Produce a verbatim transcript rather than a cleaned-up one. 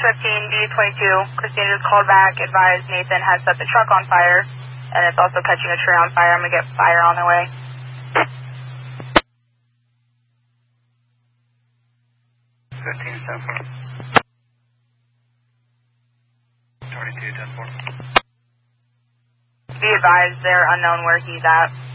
fifteen, D twenty-two. Christina just called back, advised Nathan has set the truck on fire, and it's also catching a tree on fire. I'm going to get fire on the way. fifteen, ten four. twenty-two, ten four. Be advised, they're unknown where he's at.